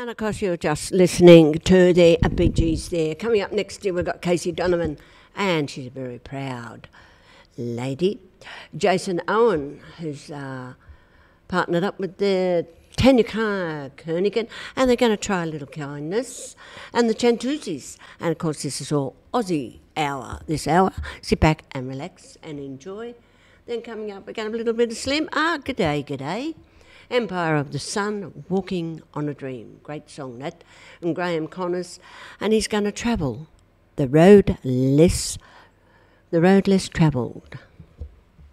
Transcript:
And of course, you're just listening to the Bee Gees there. Coming up next year, we've got Casey Donovan, and she's a very proud lady. Jason Owen, who's partnered up with the Tanya Kernigan, and they're going to try a little kindness. And the Chantuzis. And of course, this is all Aussie hour. This hour, sit back and relax and enjoy. Then coming up, we're going to have a little bit of Slim. G'day, g'day. Empire of the Sun, Walking on a Dream. Great song, that. And Graham Connors. And he's going to travel the road less travelled.